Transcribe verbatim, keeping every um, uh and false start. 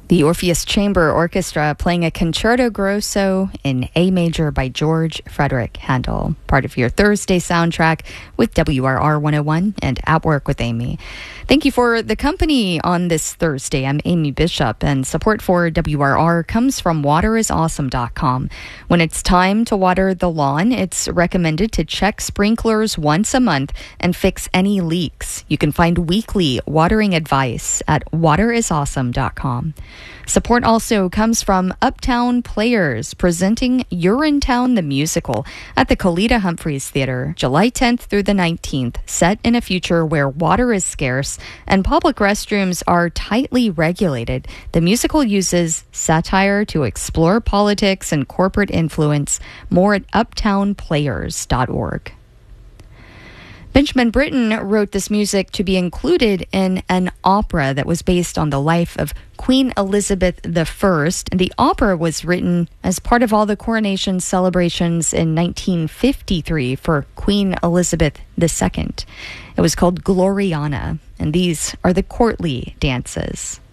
The Orpheus Chamber Orchestra playing a Concerto Grosso in A major by George Frederick Handel, part of your Thursday soundtrack with W R R one oh one and At Work with Amy. Thank you for the company on this Thursday. I'm Amy Bishop, and support for W R R comes from water is awesome dot com. When it's time to water the lawn, it's recommended to check sprinklers once a month and fix any leaks. You can find weekly watering advice at water is awesome dot com. Support also comes from Uptown Players, presenting Urinetown the Musical at the Kalita Humphreys Theater, July tenth through the nineteenth, set in a future where water is scarce and public restrooms are tightly regulated. The musical uses satire to explore politics and corporate influence. More at uptown players dot org. Benjamin Britten wrote this music to be included in an opera that was based on the life of Queen Elizabeth the First. And the opera was written as part of all the coronation celebrations in nineteen fifty-three for Queen Elizabeth the Second. It was called Gloriana, and these are the courtly dances.